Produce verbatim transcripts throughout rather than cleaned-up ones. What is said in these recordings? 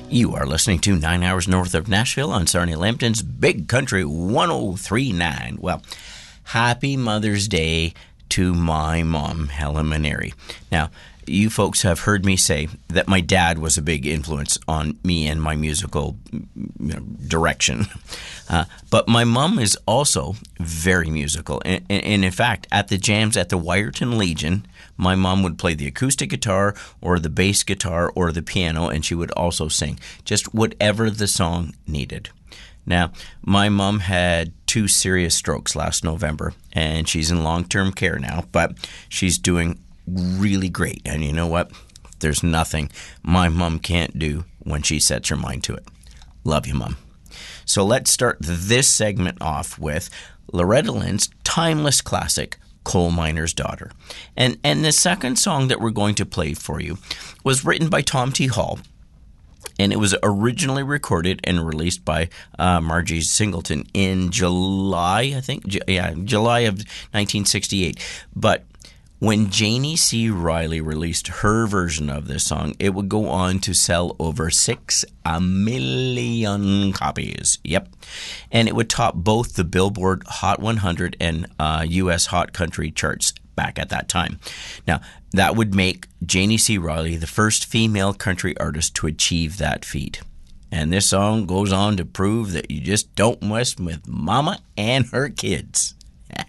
You are listening to Nine Hours North of Nashville on Sarnia Lambton's Big Country one oh three point nine. Well, happy Mother's Day to my mom, Helen Maneri. Now, you folks have heard me say that my dad was a big influence on me and my musical you know, direction. Uh, but my mom is also very musical. And, and in fact, at the jams at the Wyerton Legion, my mom would play the acoustic guitar or the bass guitar or the piano, and she would also sing, just whatever the song needed. Now, my mom had two serious strokes last November, and she's in long-term care now, but she's doing really great. And you know what? There's nothing my mom can't do when she sets her mind to it. Love you, Mom. So let's start this segment off with Loretta Lynn's timeless classic, Coal Miner's Daughter. And and the second song that we're going to play for you was written by Tom T. Hall, and it was originally recorded and released by uh, Margie Singleton in July, I think, J- yeah, July of nineteen sixty-eight. But when Janie C. Riley released her version of this song, it would go on to sell over six a million copies. Yep. And it would top both the Billboard Hot one hundred and uh, U S Hot Country charts back at that time. Now, that would make Janie C. Riley the first female country artist to achieve that feat. And this song goes on to prove that you just don't mess with Mama and her kids.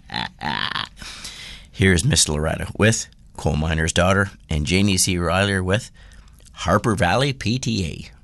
Here's Miss Loretta with Coal Miner's Daughter and Janie C. Riley with Harper Valley P T A.